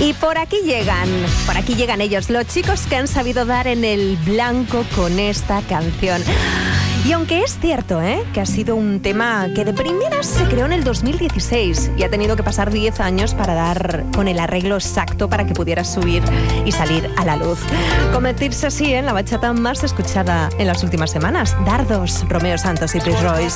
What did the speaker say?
Y por aquí llegan ellos, los chicos que han sabido dar en el blanco con esta canción. Y aunque es cierto, que ha sido un tema que de primeras se creó en el 2016 y ha tenido que pasar 10 años para dar con el arreglo exacto para que pudiera subir y salir a la luz. Convertirse así en la bachata más escuchada en las últimas semanas. Dardos, Romeo Santos y Prince Royce.